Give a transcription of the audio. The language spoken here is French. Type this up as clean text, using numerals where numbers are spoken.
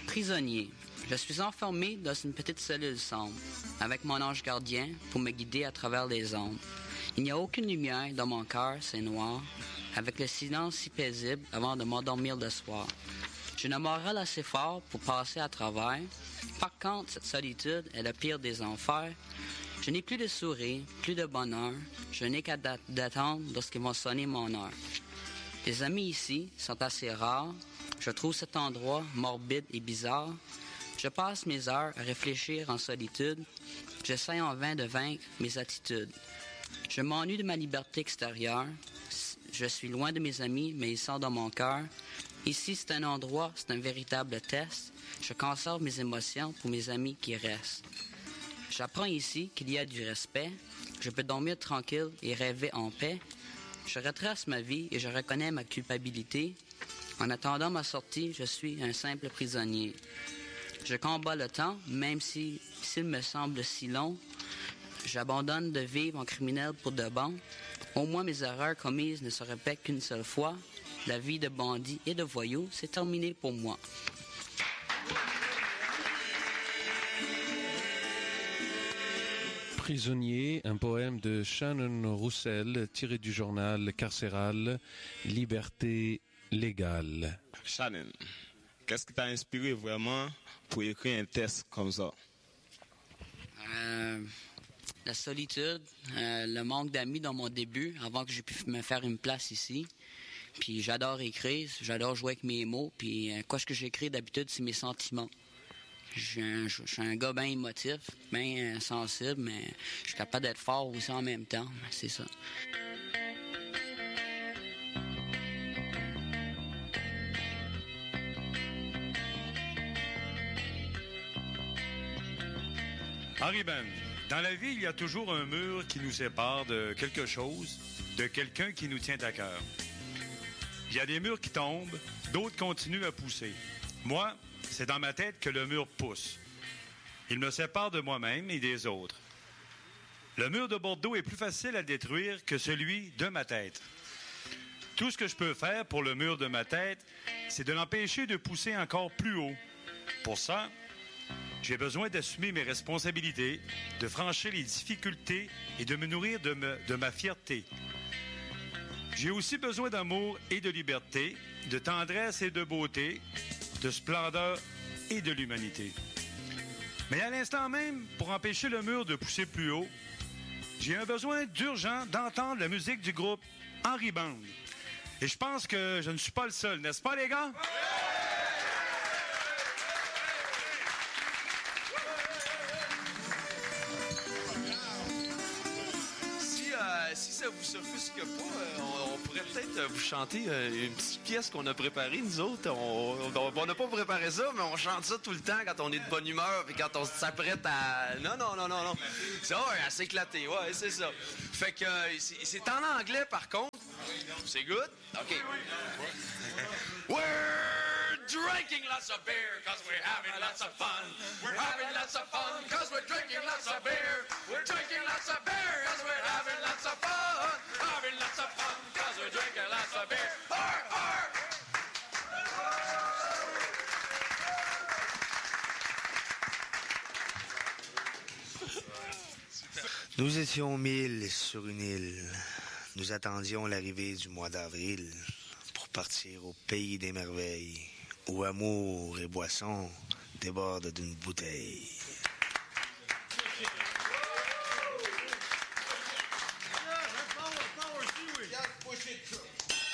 Prisonnier. Je suis enfermé dans une petite cellule sombre, avec mon ange gardien pour me guider à travers les ombres. Il n'y a aucune lumière dans mon cœur, c'est noir, avec le silence si paisible avant de m'endormir le soir. J'ai une morale assez fort pour passer à travers. Par contre, cette solitude est le pire des enfers. Je n'ai plus de sourire, plus de bonheur. Je n'ai qu'à d'attendre lorsqu'ils vont sonner mon heure. Les amis ici sont assez rares. Je trouve cet endroit morbide et bizarre. Je passe mes heures à réfléchir en solitude. J'essaie en vain de vaincre mes attitudes. Je m'ennuie de ma liberté extérieure. Je suis loin de mes amis, mais ils sont dans mon cœur. Ici, c'est un endroit, c'est un véritable test. Je conserve mes émotions pour mes amis qui restent. J'apprends ici qu'il y a du respect. Je peux dormir tranquille et rêver en paix. Je retrace ma vie et je reconnais ma culpabilité. En attendant ma sortie, je suis un simple prisonnier. Je combats le temps, même s'il me semble si long. J'abandonne de vivre en criminel pour de bon. Au moins mes erreurs commises ne se répètent qu'une seule fois. La vie de bandit et de voyou, c'est terminé pour moi. Prisonnier, un poème de Shannon Roussel tiré du journal carcéral Liberté légale. Shannon, qu'est-ce qui t'a inspiré vraiment pour écrire un texte comme ça? La solitude, le manque d'amis dans mon début, avant que j'ai pu me faire une place ici. Puis j'adore écrire, j'adore jouer avec mes mots. Puis quoi ce que j'écris d'habitude, c'est mes sentiments. Je suis un gars bien émotif, bien sensible, mais je suis capable d'être fort aussi en même temps. C'est ça. Henri Ben, dans la vie, il y a toujours un mur qui nous sépare de quelque chose, de quelqu'un qui nous tient à cœur. Il y a des murs qui tombent, d'autres continuent à pousser. Moi, c'est dans ma tête que le mur pousse. Il me sépare de moi-même et des autres. Le mur de Bordeaux est plus facile à détruire que celui de ma tête. Tout ce que je peux faire pour le mur de ma tête, c'est de l'empêcher de pousser encore plus haut. Pour ça, j'ai besoin d'assumer mes responsabilités, de franchir les difficultés et de me nourrir de ma fierté. J'ai aussi besoin d'amour et de liberté, de tendresse et de beauté, de splendeur et de l'humanité. Mais à l'instant même, pour empêcher le mur de pousser plus haut, j'ai un besoin urgent d'entendre la musique du groupe Henri Band. Et je pense que je ne suis pas le seul, n'est-ce pas les gars? Si ça vous offusque pas, on pourrait peut-être vous chanter une petite pièce qu'on a préparée, nous autres. On n'a pas préparé ça, mais on chante ça tout le temps quand on est de bonne humeur et quand on s'apprête à... Non. C'est assez éclaté, ouais, c'est ça. Fait que c'est en anglais, par contre. C'est good? OK. We're drinking lots of beer cause we're having lots of fun. We're having lots of fun cause we're drinking lots of beer. We're drinking lots of beer cause we're having lots of fun. Having lots of fun cause we're drinking lots of beer. Arr, arr. Nous étions 1000 sur une île. Nous attendions l'arrivée du mois d'avril pour partir au pays des merveilles, où amour et boisson débordent d'une bouteille.